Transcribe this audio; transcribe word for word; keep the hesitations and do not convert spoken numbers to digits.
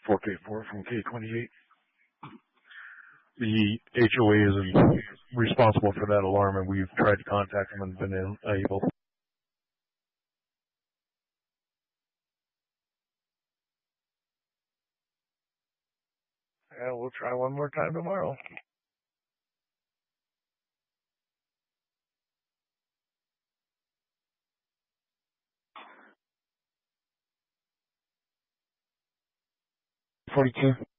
four K four from K twenty-eight. The H O A is responsible for that alarm, and we've tried to contact them and been unable. Yeah, we'll try one more time tomorrow. forty-two.